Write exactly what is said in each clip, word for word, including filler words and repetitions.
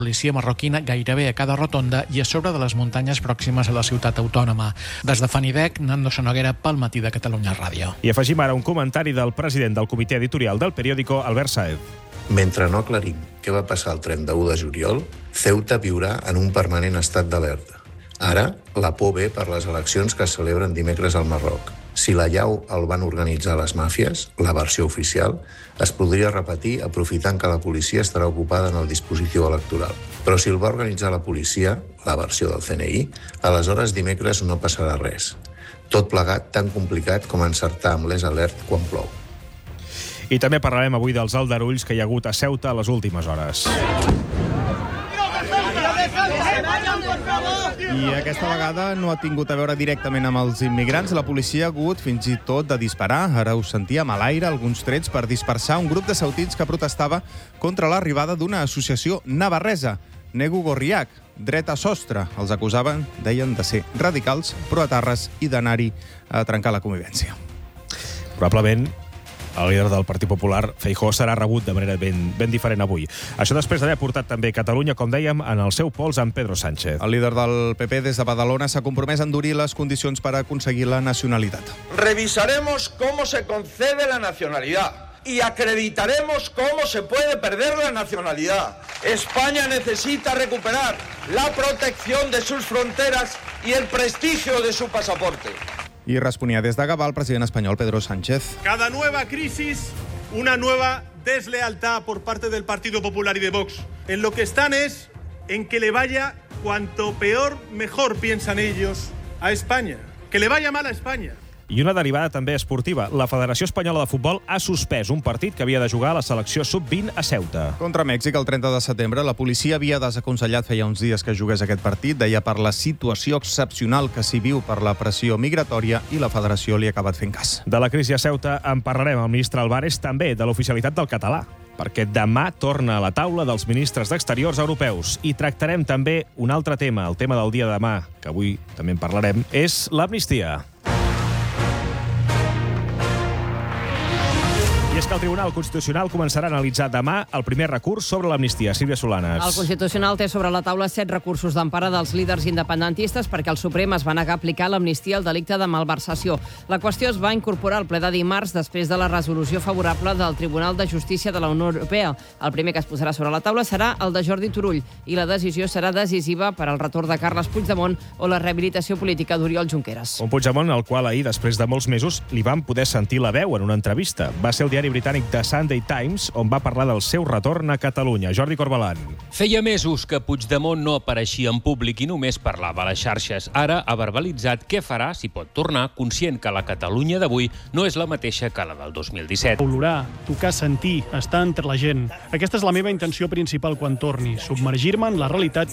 policia marroquina gairebé a cada rotonda i a sobre de les muntanyes pròximes a la ciutat autònoma. Des de Fanidec, Nando Sonoguera, pel Matí de Catalunya Ràdio. I afegim ara un comentari del president del comitè editorial del periòdico, Albert Sáez. Mentre no aclarim què va passar el trenta-u de juliol, Ceuta viurà en un permanent estat d'alerta. Ara, la por ve per les eleccions que es celebren dimecres al Marroc. Si la llau el van organitzar les màfies, la versió oficial, es podria repetir aprofitant que la policia estarà ocupada en el dispositiu electoral. Però si el va organitzar la policia, la versió del C N I, aleshores dimecres no passarà res. Tot plegat tan complicat com encertar amb l'Es Alert quan plou. I també parlarem avui dels aldarulls que hi ha hagut a Ceuta a les últimes hores. I aquesta vegada no ha tingut a veure directament amb els immigrants. La policia ha hagut fins i tot de disparar. Ara ho sentíem a l'aire, alguns trets per dispersar un grup de ceutins que protestava contra l'arribada d'una associació navarresa, Negu Gorriak, Dreta Sostre. Els acusaven, deien, de ser radicals, proetarres i d'anar-hi a trencar la convivència. Probablement el líder del Partit Popular, Feijóo, serà rebut de manera ben, ben diferent avui. Això després d'haver portat també Catalunya, com dèiem, en el seu pols amb Pedro Sánchez. El líder del P P des de Badalona s'ha compromès a endurir les condicions per aconseguir la nacionalitat. Revisaremos cómo se concede la nacionalidad y acreditaremos cómo se puede perder la nacionalidad. España necesita recuperar la protección de sus fronteras y el prestigio de su pasaporte. I responia des de Gavà el president espanyol Pedro Sánchez. Cada nueva crisis, una nueva deslealtad por parte del Partido Popular y de Vox. En lo que están es en que le vaya cuanto peor, mejor piensan ellos a España. Que le vaya mal a España. I una derivada també esportiva. La Federació Espanyola de Futbol ha suspès un partit que havia de jugar a la selecció sub vint a Ceuta. Contra Mèxic, el trenta de setembre, la policia havia desaconsellat feia uns dies que jugués aquest partit. Deia per la situació excepcional que s'hi viu per la pressió migratòria i la federació li ha acabat fent cas. De la crisi a Ceuta en parlarem amb el ministre Álvarez, també de l'oficialitat del català, perquè demà torna a la taula dels ministres d'Exteriors europeus. I tractarem també un altre tema, el tema del dia de demà, que avui també en parlarem, és l'amnistia. I és que el Tribunal Constitucional començarà a analitzar demà el primer recurs sobre l'amnistia. Sílvia Solanes. El Constitucional té sobre la taula set recursos d'empara dels líders independentistes perquè el Suprem es va negar a aplicar l'amnistia al delicte de malversació. La qüestió es va incorporar al ple de dimarts després de la resolució favorable del Tribunal de Justícia de la Unió Europea. El primer que es posarà sobre la taula serà el de Jordi Turull i la decisió serà decisiva per al retorn de Carles Puigdemont o la rehabilitació política d'Oriol Junqueras. Un Puigdemont al qual ahir, després de molts mesos, li van poder sentir la veu en una entrevista. Va ser el diari britànic The Sunday Times, on va parlar del seu retorn a Catalunya. Jordi Corbalan. Feia mesos que Puigdemont no apareixia en públic i només parlava a les xarxes. Ara ha verbalitzat què farà si pot tornar, conscient que la Catalunya d'avui no és la mateixa que la del dos mil disset. Olorar, tocar, sentir, estar entre la gent. Aquesta és la meva intenció principal quan torni, submergir-me en la realitat.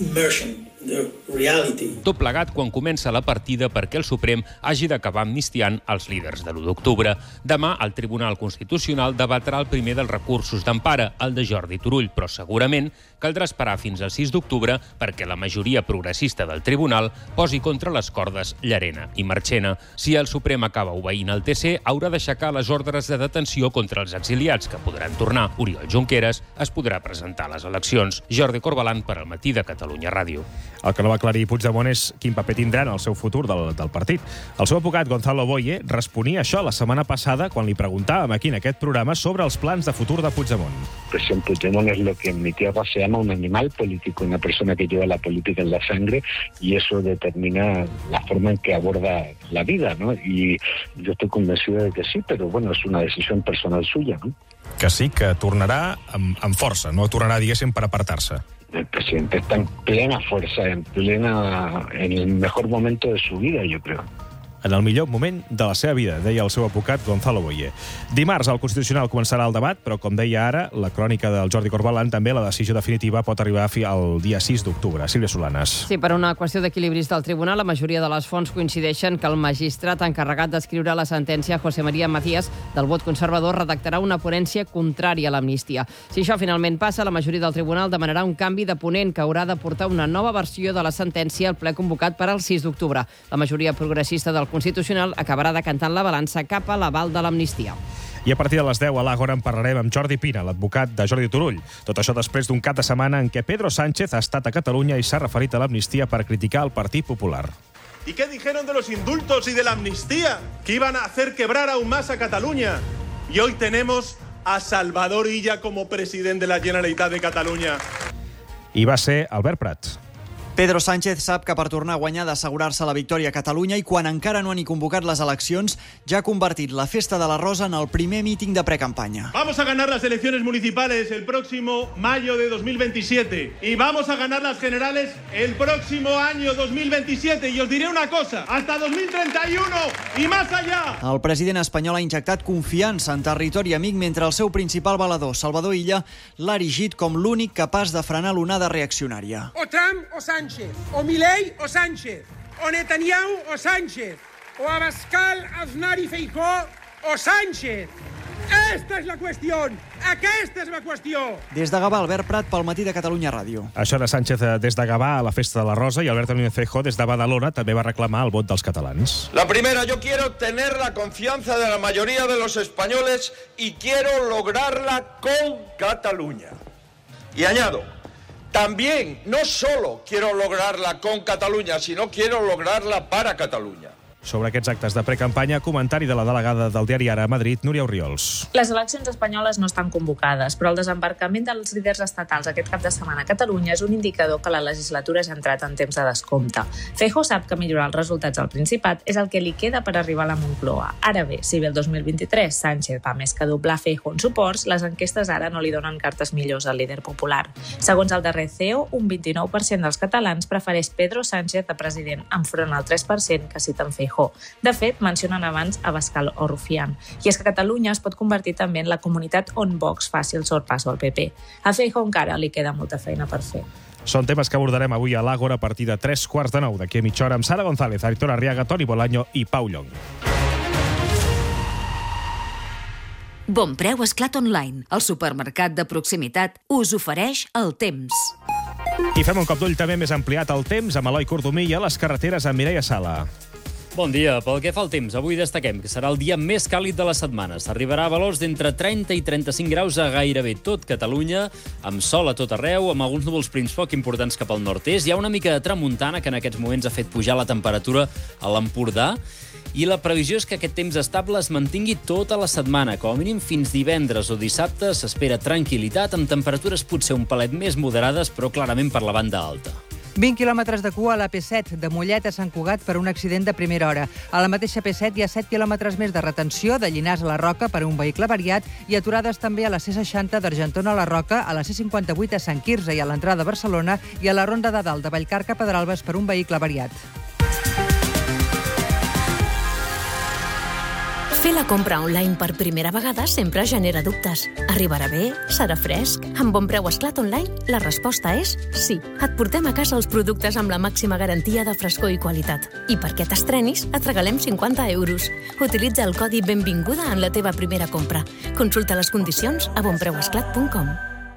Tot plegat quan comença la partida perquè el Suprem hagi d'acabar amnistiant els líders de l'u d'octubre. Demà el Tribunal Constitucional debatrà el primer dels recursos d'empara, el de Jordi Turull, però segurament caldrà esperar fins al sis d'octubre perquè la majoria progressista del Tribunal posi contra les cordes Llarena i Marchena. Si el Suprem acaba obeint el T C, haurà d'aixecar les ordres de detenció contra els exiliats que podran tornar. Oriol Junqueras es podrà presentar a les eleccions. Jordi Corbalan per al Matí de Catalunya Ràdio. El que no va aclarir Puigdemont és quin paper tindrà en el seu futur del, del partit. El seu advocat, Gonzalo Boye, responia això la setmana passada quan li preguntàvem aquí en aquest programa sobre els plans de futur de Puigdemont. Presidente Puigdemont es lo que en mi tierra se llama un animal político, una persona que lleva la política en la sangre y eso determina la forma en que aborda la vida, ¿no? Y yo estoy convencido de que sí, pero bueno, es una decisión personal suya, ¿no? Que sí, que tornarà amb, amb força, no tornarà, diguéssim, per apartar-se. El presidente está en plena fuerza, en plena, en el mejor momento de su vida, yo creo. En el millor moment de la seva vida, deia el seu advocat Gonzalo Boye. Dimarts el Constitucional començarà el debat, però com deia ara, la crònica del Jordi Corbalan, també la decisió definitiva pot arribar al dia sis d'octubre. Sílvia Solanes. Sí, per una qüestió d'equilibris del tribunal, la majoria de les fonts coincideixen que el magistrat encarregat d'escriure la sentència, José María Macías, del vot conservador, redactarà una ponència contrària a l'amnistia. Si això finalment passa, la majoria del tribunal demanarà un canvi de ponent que haurà de portar una nova versió de la sentència al ple convocat per al sis d'octubre. La majoria progressista del Constitucional acabarà decantant la balança cap a l'aval de l'amnistia. I a partir de les deu a l'Àgora en parlarem amb Jordi Pina, l'advocat de Jordi Turull. Tot això després d'un cap de setmana en què Pedro Sánchez ha estat a Catalunya i s'ha referit a l'amnistia per criticar el Partit Popular. ¿Y qué dijeron de los indultos y de la amnistía? Que iban a hacer quebrar aún más a Cataluña. Y hoy tenemos a Salvador Illa como presidente de la Generalitat de Catalunya. I va ser Albert Prat. Pedro Sánchez sap que per tornar a guanyar ha d'assegurar-se la victòria a Catalunya i quan encara no han ni convocat les eleccions ja ha convertit la Festa de la Rosa en el primer míting de precampanya. Vamos a ganar las elecciones municipales el próximo mayo de dos mil veintisiete y vamos a ganar las generales el próximo año dos mil veintisiete y os diré una cosa, hasta dos mil treinta y uno y más allá. El president espanyol ha injectat confiança en territori amic mentre el seu principal valedor, Salvador Illa, l'ha erigit com l'únic capaç de frenar l'onada reaccionària. O Trump o Sánchez. O Milei o Sánchez, o Netanyahu o Sánchez, o Abascal, Aznar i Feijóo o Sánchez. Esta és la qüestió, aquesta és la qüestió. Des de Gavà, Albert Prat pel Matí de Catalunya Ràdio. Això de Sánchez des de Gavà a la Festa de la Rosa i Alberto Núñez Feijóo des de Badalona també va reclamar el vot dels catalans. La primera, yo quiero tener la confianza de la mayoría de los españoles y quiero lograrla con Cataluña. Y añado, también, no solo quiero lograrla con Cataluña, sino quiero lograrla para Cataluña. Sobre aquests actes de precampanya, comentari de la delegada del diari Ara a Madrid, Núria Orriols. Les eleccions espanyoles no estan convocades, però el desembarcament dels líders estatals aquest cap de setmana a Catalunya és un indicador que la legislatura ja ha entrat en temps de descompte. Feijóo sap que millorar els resultats al Principat és el que li queda per arribar a la Moncloa. Ara bé, si bé el dos mil vint-i-tres Sánchez va més que doblar Feijóo en suports, les enquestes ara no li donen cartes millors al líder popular. Segons el darrer C E O, un vint-i-nou per cent dels catalans prefereix Pedro Sánchez de president enfront al tres per cent que citen Feijóo. De fet, mencionen abans Abascal o Rufián. I és que Catalunya es pot convertir també en la comunitat on Vox faci el sorpasso al P P. A Feijóo encara li queda molta feina per fer. Són temes que abordarem avui a l'Àgora a partir de tres quarts de nou d'aquí a mitja hora amb Sara González, Aitor Arriaga, Toni Bolaño i Pau Llong. Bon Preu Esclat Online, el supermercat de proximitat, us ofereix el temps. I fem un cop d'ull també més ampliat al temps amb Eloi Cordomí i a les carreteres amb Mireia Sala. Bon dia. Pel que fa al temps, avui destaquem que serà el dia més càlid de la setmana. S'arribarà a valors d'entre trenta i trenta-cinc graus a gairebé tot Catalunya, amb sol a tot arreu, amb alguns núvols prims poc importants cap al nord-est. Hi ha una mica de tramuntana que en aquests moments ha fet pujar la temperatura a l'Empordà. I la previsió és que aquest temps estable es mantingui tota la setmana. Com a mínim fins divendres o dissabte s'espera tranquil·litat, amb temperatures potser un palet més moderades, però clarament per la banda alta. vint quilòmetres de cua a la P set de Mollet a Sant Cugat per un accident de primera hora. A la mateixa P set hi ha set quilòmetres més de retenció de Llinars a la Roca per un vehicle variat i aturades també a la C seixanta d'Argentona a la Roca, a la C cinquanta-vuit a Sant Quirze i a l'entrada a Barcelona i a la Ronda de Dalt de Vallcarca a Pedralbes per un vehicle variat. Fer la compra online per primera vegada sempre genera dubtes. Arribarà bé? Serà fresc? Amb Bon Preu Esclat Online, la resposta és sí. Et portem a casa els productes amb la màxima garantia de frescor i qualitat. I perquè t'estrenis, et regalem cinquanta euros. Utilitza el codi Benvinguda en la teva primera compra. Consulta les condicions a bonpreuesclat punt com.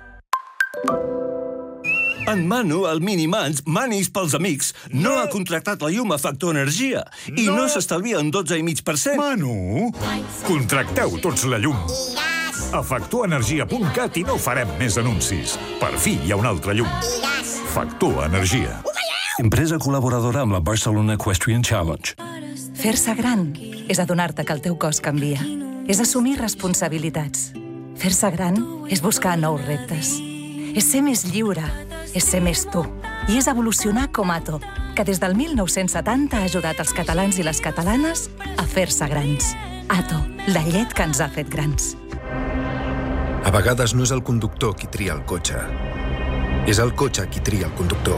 En Manu, el Minimans, Manis pels amics, no ha contractat la llum a Factor Energia i no s'estalvia un dotze coma cinc per cent. Manu, contracteu tots la llum. A factor energia punt cat i no farem més anuncis. Per fi hi ha una altra llum. Factor Energia. Empresa col·laboradora amb la Barcelona Equestrian Challenge. Fer-se gran és adonar-te que el teu cos canvia. És assumir responsabilitats. Fer-se gran és buscar nous reptes. És ser més lliure. És ser més tu. I és evolucionar com Ato, que des del mil nou-cents setanta ha ajudat els catalans i les catalanes a fer-se grans. Ato, la llet que ens ha fet grans. A vegades no és el conductor qui tria el cotxe. És el cotxe qui tria el conductor.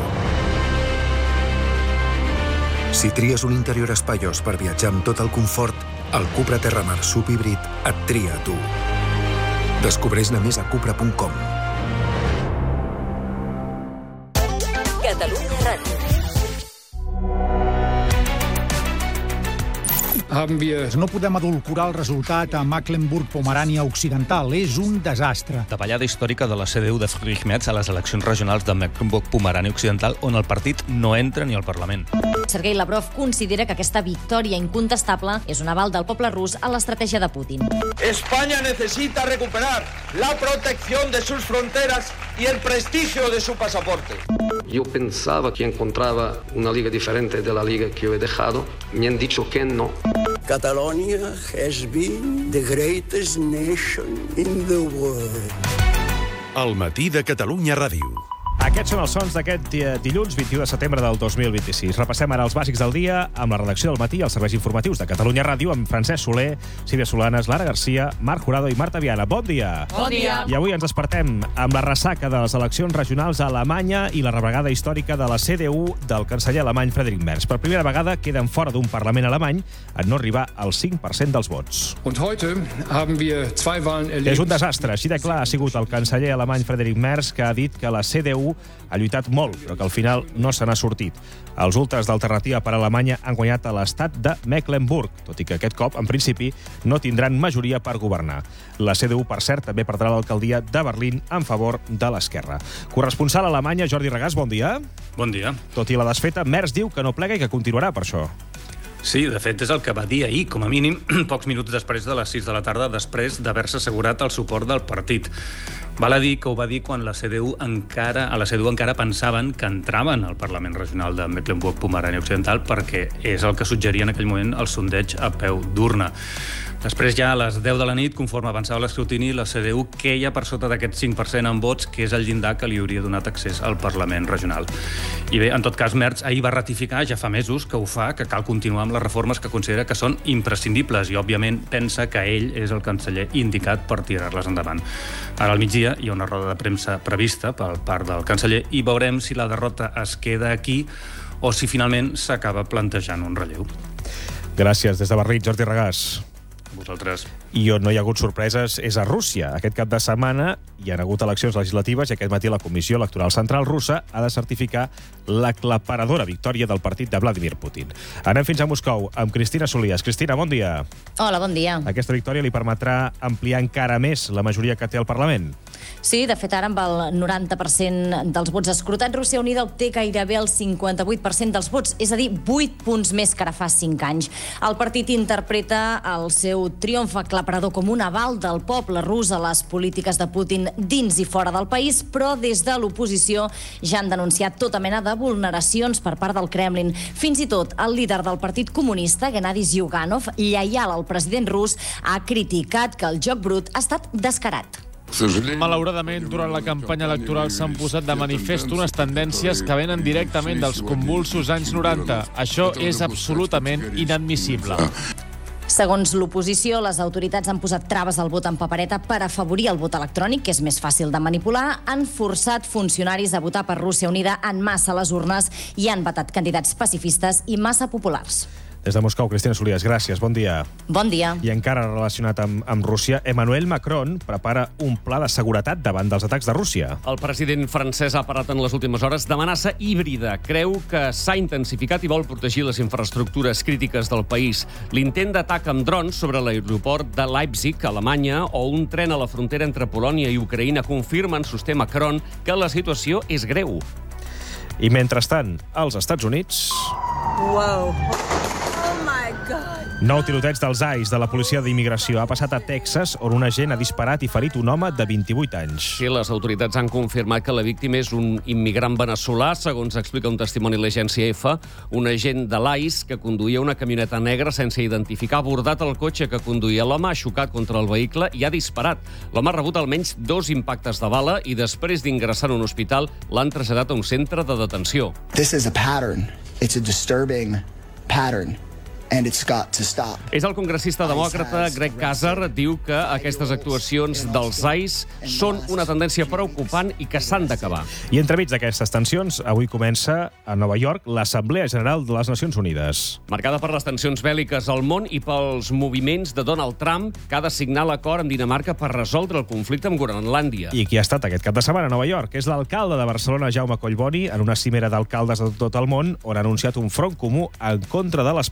Si tries un interior espaiós per viatjar amb tot el confort, el Cupra Terramar Subhíbrid et tria a tu. Descobreix-ne més a cupra punt com. Catalunya Ràdio. Envies. No podem adulcorar el resultat a Mecklenburg-Pomerània Occidental. És un desastre. Davallada històrica de la C D U de Friedrich Merz a les eleccions regionals de Mecklenburg-Pomerània Occidental, on el partit no entra ni al Parlament. Sergei Lavrov considera que aquesta victòria incontestable és un aval del poble rus a l'estratègia de Putin. España necesita recuperar la protección de sus fronteras y el prestigio de su pasaporte. Yo pensaba que encontraba una liga diferente de la liga que yo he dejado. Me han dicho que no. Catalonia has been the greatest nation in the world. El matí de Catalunya Ràdio. Aquests són els sons d'aquest dilluns vint-i-u de setembre del dos mil vint-i-sis. Repassem ara els bàsics del dia amb la redacció del matí i els serveis informatius de Catalunya Ràdio amb Francesc Soler, Sílvia Solanes, Lara Garcia, Marc Jurado i Marta Viana. Bon dia! Bon dia! I avui ens despertem amb la ressaca de les eleccions regionals a Alemanya i la rebregada històrica de la C D U del canceller alemany Friedrich Merz. Per primera vegada queden fora d'un Parlament alemany en no arribar al cinc per cent dels vots. És un desastre. Així de clar ha sigut el canceller alemany Friedrich Merz, que ha dit que la C D U ha lluitat molt, però que al final no se n'ha sortit. Els ultres d'Alternativa per Alemanya han guanyat a l'estat de Mecklenburg, tot i que aquest cop, en principi, no tindran majoria per governar. La C D U, per cert, també perdrà l'alcaldia de Berlín en favor de l'esquerra. Corresponsal a Alemanya, Jordi Regàs, bon dia. Bon dia. Tot i la desfeta, Merz diu que no plega i que continuarà per això. Sí, de fet, és el que va dir ahir, com a mínim, pocs minuts després de les sis de la tarda, després d'haver-se assegurat el suport del partit. Val a dir que ho va dir quan la C D U encara, a la C D U encara pensaven que entraven al Parlament Regional de Mecklenburg-Pomerània Occidental, perquè és el que suggeria en aquell moment el sondeig a peu d'urna. Després, ja a les deu de la nit, conforme avançava l'escrutini, la C D U queia per sota d'aquest cinc per cent en vots, que és el llindar que li hauria donat accés al Parlament Regional. I bé, en tot cas, Merz ahir va ratificar, ja fa mesos que ho fa, que cal continuar amb les reformes que considera que són imprescindibles i, òbviament, pensa que ell és el canceller indicat per tirar-les endavant. Ara al migdia hi ha una roda de premsa prevista per part del canceller i veurem si la derrota es queda aquí o si finalment s'acaba plantejant un relleu. Gràcies. Des de Berlín, Jordi Regàs. Vosaltres. I on no hi ha hagut sorpreses és a Rússia. Aquest cap de setmana hi ha hagut eleccions legislatives i aquest matí la Comissió Electoral Central russa ha de certificar l'aclaparadora victòria del partit de Vladimir Putin. Anem fins a Moscou amb Cristina Solías. Cristina, bon dia. Hola, bon dia. Aquesta victòria li permetrà ampliar encara més la majoria que té el Parlament. Sí, de fet, ara amb el noranta per cent dels vots escrutats, Rússia Unida obté gairebé el cinquanta-vuit per cent dels vots, és a dir, vuit punts més que ara fa cinc anys. El partit interpreta el seu triomf aclaparador com un aval del poble rus a les polítiques de Putin dins i fora del país, però des de l'oposició ja han denunciat tota mena de vulneracions per part del Kremlin. Fins i tot el líder del Partit Comunista, Gennady Zyuganov, lleial al president rus, ha criticat que el joc brut ha estat descarat. Malauradament, durant la campanya electoral s'han posat de manifest unes tendències que venen directament dels convulsos anys noranta. Això és absolutament inadmissible. Segons l'oposició, les autoritats han posat traves al vot en papereta per afavorir el vot electrònic, que és més fàcil de manipular, han forçat funcionaris a votar per Rússia Unida en massa a les urnes i han vetat candidats pacifistes i massa populars. Des de Moscou, Cristina Solías, gràcies, bon dia. Bon dia. I encara relacionat amb, amb Rússia, Emmanuel Macron prepara un pla de seguretat davant dels atacs de Rússia. El president francès ha parlat en les últimes hores d'amenaça híbrida. Creu que s'ha intensificat i vol protegir les infraestructures crítiques del país. L'intent d'atac amb drons sobre l'aeroport de Leipzig, a Alemanya, o un tren a la frontera entre Polònia i Ucraïna confirmen, sosté Macron, que la situació és greu. I mentrestant, als Estats Units... Wow. Nou tiroteig dels A I S de la policia d'immigració ha passat a Texas, on un agent ha disparat i ferit un home de vint-i-vuit anys. Sí, les autoritats han confirmat que la víctima és un immigrant veneçolà, segons explica un testimoni a l'agència EFE. Un agent de l'A I S que conduïa una camioneta negra sense identificar ha abordat el cotxe que conduïa l'home, ha xocat contra el vehicle i ha disparat. L'home ha rebut almenys dos impactes de bala i després d'ingressar en un hospital l'han traslladat a un centre de detenció. This is a pattern. It's a disturbing pattern. And it's got to stop. És el congressista demòcrata Greg Casar, diu que aquestes actuacions dels A I S són una tendència preocupant i que s'han d'acabar. I entremig d'aquestes tensions, avui comença a Nova York l'Assemblea General de les Nacions Unides. Marcada per les tensions bèl·liques al món i pels moviments de Donald Trump, que ha de signar l'acord amb Dinamarca per resoldre el conflicte amb Groenlàndia. I qui ha estat aquest cap de setmana a Nova York és l'alcalde de Barcelona, Jaume Collboni, en una cimera d'alcaldes de tot el món, on ha anunciat un front comú en contra de l'especulació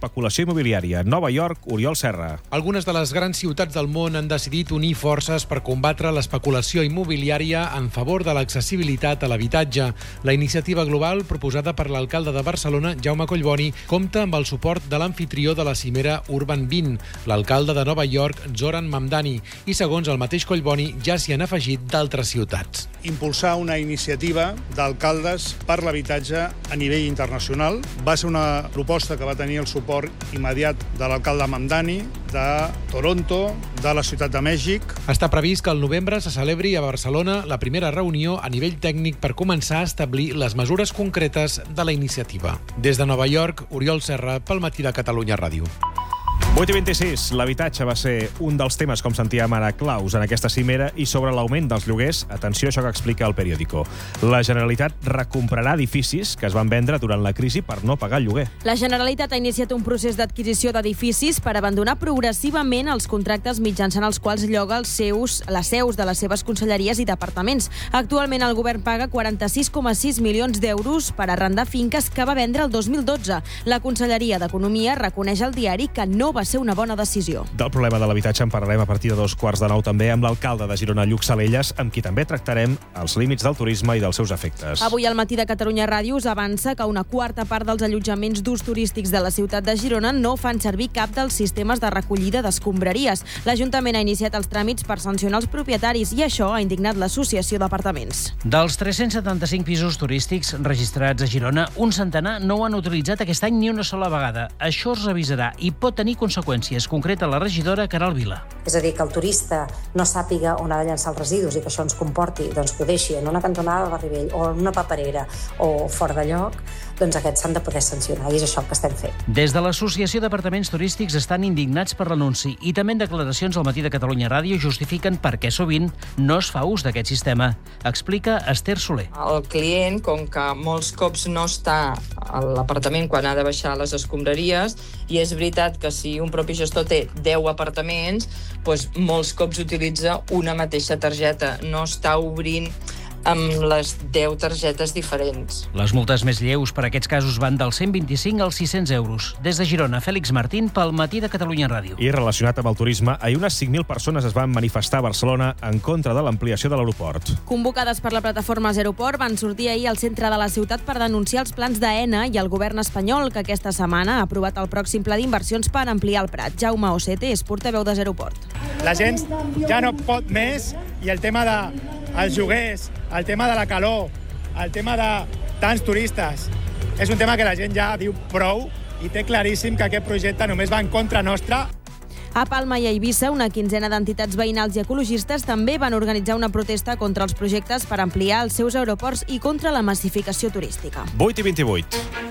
immobiliària. Nova York, Oriol Serra. Algunes de les grans ciutats del món han decidit unir forces per combatre l'especulació immobiliària en favor de l'accessibilitat a l'habitatge. La iniciativa global, proposada per l'alcalde de Barcelona, Jaume Collboni, compta amb el suport de l'amfitrió de la cimera Urban vint, l'alcalde de Nova York, Zoran Mamdani, i segons el mateix Collboni ja s'hi han afegit d'altres ciutats. Impulsar una iniciativa d'alcaldes per l'habitatge a nivell internacional. Va ser una proposta que va tenir el suport immediat de l'alcalde Mamdani, de Toronto, de la Ciutat de Mèxic. Està previst que al novembre se celebri a Barcelona la primera reunió a nivell tècnic per començar a establir les mesures concretes de la iniciativa. Des de Nova York, Oriol Serra, pel Matí de Catalunya Ràdio. vuit i vint-i-sis. L'habitatge va ser un dels temes, com sentíem ara, claus en aquesta cimera, i sobre l'augment dels lloguers, atenció a això que explica el periòdico. La Generalitat recomprarà edificis que es van vendre durant la crisi per no pagar el lloguer. La Generalitat ha iniciat un procés d'adquisició d'edificis per abandonar progressivament els contractes mitjançant els quals lloga els seus, les seus de les seves conselleries i departaments. Actualment el govern paga quaranta-sis coma sis milions d'euros per arrendar finques que va vendre el dos mil dotze. La Conselleria d'Economia reconeix al diari que no va ser una bona decisió. Del problema de l'habitatge en parlarem a partir de dos quarts de nou també amb l'alcalde de Girona, Lluc Salelles, amb qui també tractarem els límits del turisme i dels seus efectes. Avui al Matí de Catalunya Ràdio us avança que una quarta part dels allotjaments d'ús turístics de la ciutat de Girona no fan servir cap dels sistemes de recollida d'escombraries. L'Ajuntament ha iniciat els tràmits per sancionar els propietaris i això ha indignat l'Associació d'Apartaments. Dels tres-cents setanta-cinc pisos turístics registrats a Girona, un centenar no ho han utilitzat aquest any ni una sola vegada. Això es revisarà i pot tenir conseqüències, concreta la regidora Caral Vila. És a dir, que el turista no sàpiga on ha de llançar els residus i que això ens comporti doncs, que ho deixi en una cantonada del barri vell o en una paperera o fora de lloc, doncs aquests s'han de poder sancionar i és això el que estem fent. Des de l'Associació d'Apartaments Turístics estan indignats per l'anunci i també en declaracions al Matí de Catalunya Ràdio justifiquen per què sovint no es fa ús d'aquest sistema. Explica Esther Soler. El client, com que molts cops no està a l'apartament quan ha de baixar les escombraries, i és veritat que si un propi gestor té deu apartaments, doncs molts cops utilitza una mateixa targeta, no està obrint amb les deu targetes diferents. Les multes més lleus per a aquests casos van dels cent vint-i-cinc als sis-cents euros. Des de Girona, Fèlix Martín, pel Matí de Catalunya Ràdio. I relacionat amb el turisme, ahir unes cinc mil persones es van manifestar a Barcelona en contra de l'ampliació de l'aeroport. Convocades per la plataforma Zeroport, van sortir ahir al centre de la ciutat per denunciar els plans d'Aena i el govern espanyol, que aquesta setmana ha aprovat el pròxim pla d'inversions per ampliar el Prat. Jaume Osete és portaveu de Zeroport. La gent ja no pot més i el tema de els lloguers, el tema de la calor, el tema de tants turistes, és un tema que la gent ja diu prou i té claríssim que aquest projecte només va en contra nostra. A Palma i a Eivissa, una quinzena d'entitats veïnals i ecologistes també van organitzar una protesta contra els projectes per ampliar els seus aeroports i contra la massificació turística. vuit i vint-i-vuit.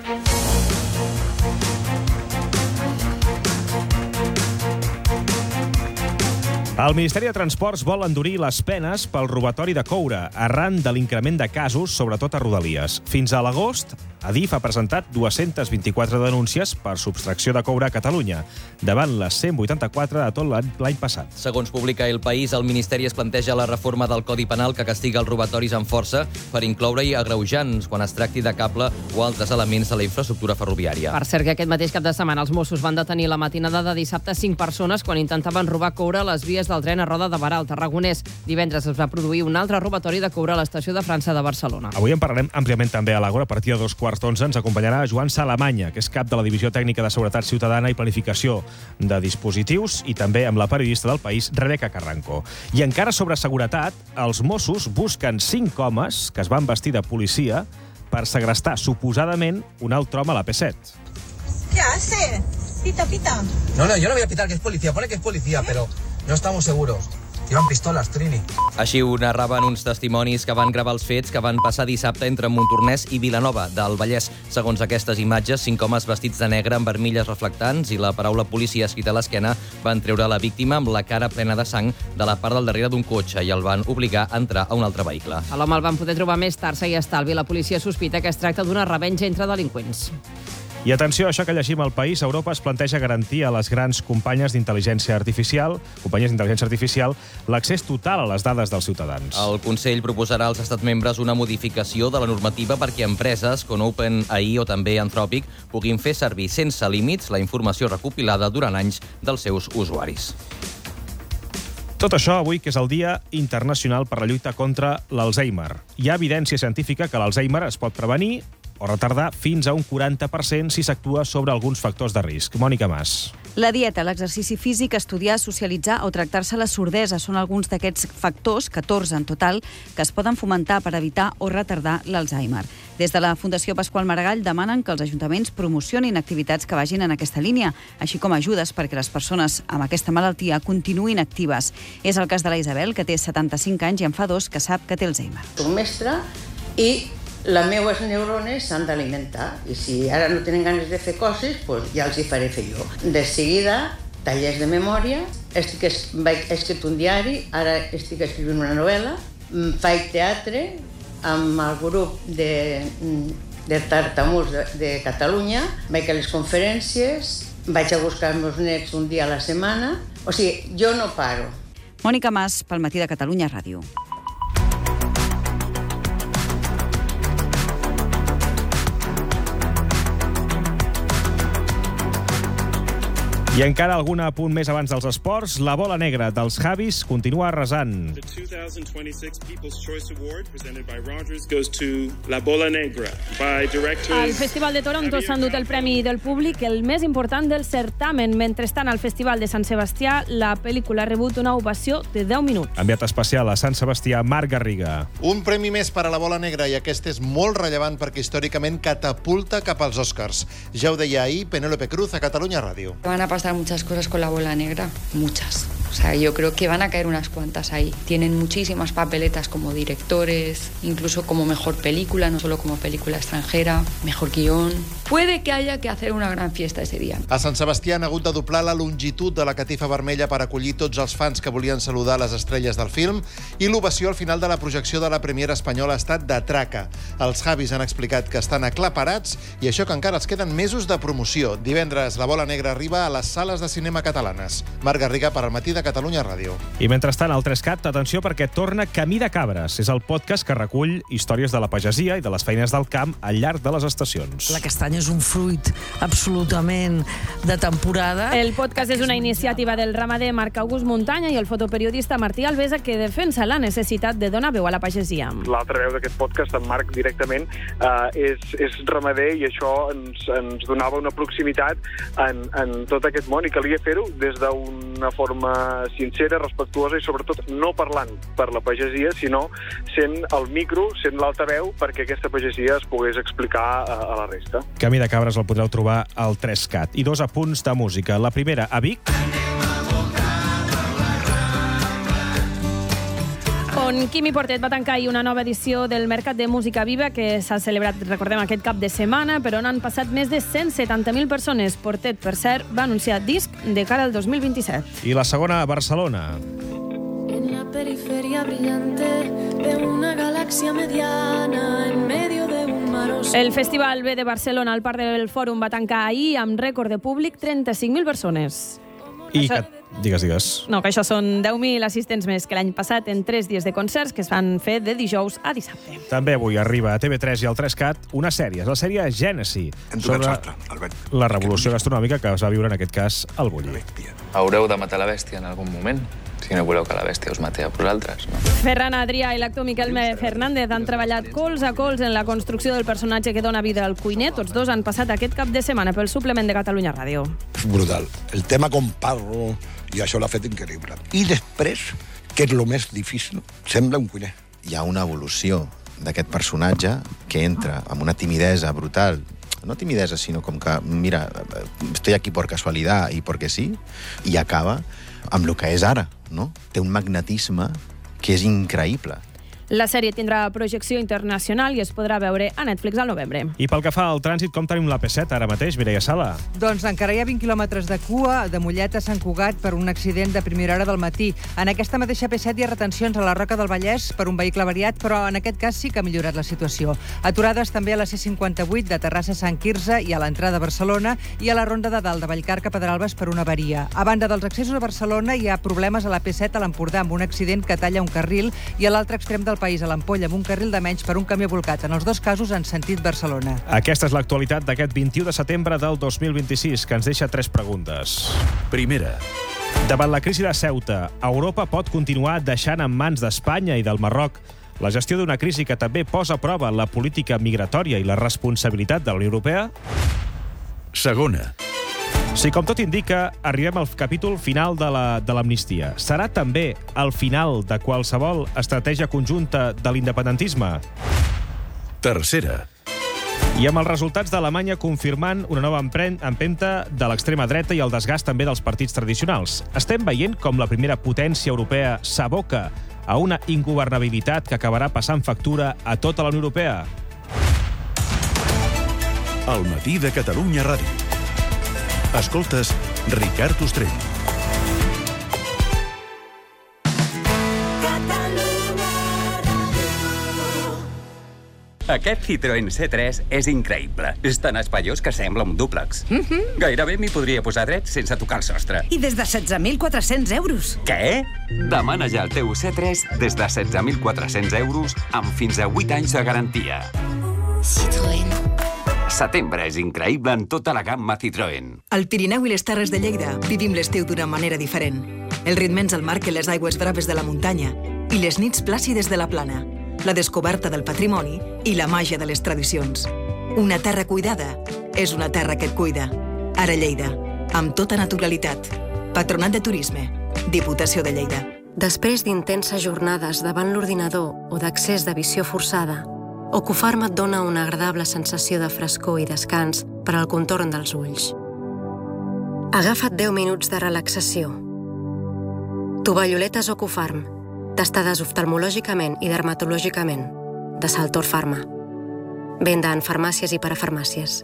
El Ministeri de Transports vol endurir les penes pel robatori de coure arran de l'increment de casos, sobretot a Rodalies. Fins a l'agost, Adif ha presentat dues-centes vint-i-quatre denúncies per subtracció de coure a Catalunya, davant les cent vuitanta-quatre de tot l'any passat. Segons publica El País, el Ministeri es planteja la reforma del Codi Penal que castiga els robatoris amb força per incloure-hi agreujants quan es tracti de cable o altres elements de la infraestructura ferroviària. Per cert, que aquest mateix cap de setmana els Mossos van detenir la matinada de dissabte cinc persones quan intentaven robar coure a les vies del tren a Roda de Barà, al Tarragonès. Divendres es va produir un altre robatori de coure a l'estació de França de Barcelona. Avui en parlarem àmpliament també a l'Àgora. A partir de dos quarts d'onze ens acompanyarà Joan Salamanya, que és cap de la Divisió Tècnica de Seguretat Ciutadana i Planificació de Dispositius, i també amb la periodista del País, Rebeca Carranco. I encara sobre seguretat, els Mossos busquen cinc homes que es van vestir de policia per segrestar suposadament un altre home a la P set. ¿Qué hace? Pita, pita. No, no, yo no voy a pitar que es policía. Pone que es policía, pero no estamos seguros. Llevan pistoles, Trini. Així ho narraven uns testimonis que van gravar els fets que van passar dissabte entre Montornès i Vilanova del Vallès. Segons aquestes imatges, cinc homes vestits de negre amb vermilles reflectants i la paraula policia escrita a l'esquena van treure la víctima amb la cara plena de sang de la part del darrere d'un cotxe i el van obligar a entrar a un altre vehicle. A l'home el van poder trobar més tard, i estalvi. La policia sospita que es tracta d'una revenja entre delinqüents. I atenció a això que llegim al País. Europa es planteja garantir a les grans companyes d'intel·ligència artificial, companyies d'intel·ligència artificial, l'accés total a les dades dels ciutadans. El Consell proposarà als estats membres una modificació de la normativa perquè empreses com OpenAI o també Anthropic puguin fer servir sense límits la informació recopilada durant anys dels seus usuaris. Tot això avui, que és el Dia Internacional per la lluita contra l'Alzheimer. Hi ha evidència científica que l'Alzheimer es pot prevenir o retardar fins a un quaranta per cent si s'actua sobre alguns factors de risc. Mònica Mas. La dieta, l'exercici físic, estudiar, socialitzar o tractar-se la sordesa són alguns d'aquests factors, catorze en total, que es poden fomentar per evitar o retardar l'Alzheimer. Des de la Fundació Pasqual Maragall demanen que els ajuntaments promocionin activitats que vagin en aquesta línia, així com ajudes perquè les persones amb aquesta malaltia continuïn actives. És el cas de la Isabel, que té setanta-cinc anys i en fa dos que sap que té Alzheimer. Soc mestra i les meves neurones s'han d'alimentar i si ara no tenen ganes de fer coses, doncs ja els hi faré fer jo. De seguida, tallers de memòria, estic, vaig escrit un diari, ara estic escrivint una novel·la, faig teatre amb el grup de, de tartamuts de, de Catalunya, vaig a les conferències, vaig a buscar els meus nets un dia a la setmana, o sigui, jo no paro. Mònica Mas, pel Matí de Catalunya Ràdio. I encara algun apunt més abans dels esports. La bola negra dels Javis continua arrasant. The two thousand twenty-six People's Choice Award, presented by Rogers, goes to La Bola Negra, by directors... Al Festival de Toronto s'ha endut el premi del públic, el més important del certamen. Mentrestant, al Festival de Sant Sebastià, la pel·lícula ha rebut una ovació de deu minuts. Enviat especial a Sant Sebastià, Marc Garriga. Un premi més per a la bola negra, i aquest és molt rellevant perquè històricament catapulta cap als Oscars. Ja ho deia ahir Penélope Cruz a Catalunya Ràdio. Van a pasar muchas cosas con la bola negra, muchas. O sea, yo creo que van a caer unas cuantas ahí. Tienen muchísimas papeletas como directores, incluso como mejor película, no solo como película extranjera, mejor guión. Puede que haya que hacer una gran fiesta ese día. A Sant Sebastià han hagut de doblar la longitud de la catifa vermella per acollir tots els fans que volien saludar les estrelles del film, i l'ovació al final de la projecció de la premiera espanyola ha estat de traca. Els Javis han explicat que estan aclaparats i això que encara els queden mesos de promoció. Divendres la bola negra arriba a les sales de cinema catalanes. Marc Garriga per al Matí de Catalunya Ràdio. I mentrestant, al tres cat, atenció perquè torna Camí de Cabres. És el podcast que recull històries de la pagesia i de les feines del camp al llarg de les estacions. La castanya és un fruit absolutament de temporada. El podcast és una iniciativa del ramader Marc August Muntanya i el fotoperiodista Martí Alvesa, que defensa la necessitat de donar veu a la pagesia. L'altra veu d'aquest podcast, en Marc directament, eh, és, és ramader, i això ens, ens donava una proximitat en, en tot aquest món, i calia fer-ho des d'una forma sincera, respectuosa i sobretot no parlant per la pagesia, sinó sent el micro, sent l'altaveu, perquè aquesta pagesia es pogués explicar a, a la resta. Camí de Cabres el podreu trobar al tres cat. I dos apunts de música. La primera, a Vic, on Quimi Portet va tancar ahir una nova edició del Mercat de Música Viva que s'ha celebrat, recordem, aquest cap de setmana, però on han passat més de cent setanta mil persones. Portet, per cert, va anunciar disc de cara al dos mil vint-i-set. I la segona, a Barcelona. En la periferia brillante de una galaxia mediana en medio de un mar oscuro. El Festival B de Barcelona al Parc del Fòrum va tancar ahir amb rècord de públic, trenta-cinc mil persones. I això... que... Digues, digues. No, que això són deu mil assistents més que l'any passat en tres dies de concerts que es van fer de dijous a dissabte. També avui arriba a T V tres i al tres cat una sèrie, és la sèrie Gènesi, sobre la revolució gastronòmica que es va viure en aquest cas al Bulli. Haureu de matar la bèstia en algun moment, si no voleu que la bèstia us mati a vosaltres, no? Ferran Adrià i l'actor Miquel Fernández han treballat cols a cols en la construcció del personatge que dona vida al cuiner. Tots dos han passat aquest cap de setmana pel suplement de Catalunya Ràdio. Brutal. El tema con Parro, i això l'ha fet increïble. I després, que és el més difícil, sembla un cuiner. Hi ha una evolució d'aquest personatge que entra amb una timidesa brutal. No timidesa, sinó com que, mira, estoy aquí por casualidad y porque sí, i acaba amb el que és ara, no? Té un magnetisme que és increïble. La sèrie tindrà projecció internacional i es podrà veure a Netflix al novembre. I pel que fa al trànsit, com tenim la P set ara mateix, Mireia Sala? Doncs encara hi ha vint quilòmetres de cua de Mollet a Sant Cugat per un accident de primera hora del matí. En aquesta mateixa P set hi ha retencions a la Roca del Vallès per un vehicle avariat, però en aquest cas sí que ha millorat la situació. Aturades també a la C cinquanta-vuit de Terrassa a Sant Quirze i a l'entrada a Barcelona i a la Ronda de Dalt de Vallcarca a Pedralbes per una avaria. A banda dels accessos a Barcelona hi ha problemes a la P set a l'Empordà amb un accident que talla un carril i a l'altre extrem del país, a l'Ampolla, amb un carril de menys per un camió volcat, en els dos casos en sentit Barcelona. Aquesta és l'actualitat d'aquest vint-i-u de setembre del dos mil vint-i-sis, que ens deixa tres preguntes. Primera. Davant la crisi de Ceuta, Europa pot continuar deixant en mans d'Espanya i del Marroc la gestió d'una crisi que també posa a prova la política migratòria i la responsabilitat de la Unió Europea? Segona. Si, com tot indica, arribem al capítol final de la de l'amnistia, serà també el final de qualsevol estratègia conjunta de l'independentisme? Tercera. I amb els resultats d'Alemanya confirmant una nova empenta de l'extrema dreta i el desgast també dels partits tradicionals. Estem veient com la primera potència europea s'aboca a una ingovernabilitat que acabarà passant factura a tota la Unió Europea? Al matí de Catalunya Ràdio. Escoltes Ricard Ostrell. Aquest Citroën C tres és increïble. És tan espaiós que sembla un dúplex. Mm-hmm. Gairebé m'hi podria posar dret sense tocar el sostre. I des de setze mil quatre-cents euros. Què? Demana ja el teu C tres des de setze mil quatre-cents euros amb fins a vuit anys de garantia. Citroën. Setembre és increïble en tota la gamma Citroën. Al Pirineu i les Terres de Lleida vivim l'estiu d'una manera diferent. Els ritmes al mar que les aigües braves de la muntanya i les nits plàcides de la plana, la descoberta del patrimoni i la màgia de les tradicions. Una terra cuidada és una terra que et cuida. Ara Lleida, amb tota naturalitat. Patronat de Turisme, Diputació de Lleida. Després d'intenses jornades davant l'ordinador o d'accés de visió forçada, Ocufarm et dona una agradable sensació de frescor i descans per al contorn dels ulls. Agafa't deu minuts de relaxació. Tovalloletes Ocufarm, testades oftalmològicament i dermatològicament, de Saltor Pharma. Venda en farmàcies i parafarmàcies.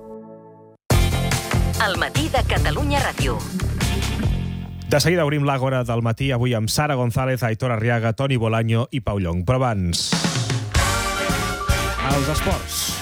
El matí de Catalunya Ràdio. De seguida obrim l'Àgora del matí, avui amb Sara González, Aitor Arriaga, Toni Bolaño i Pau Llong. Però abans... els esports.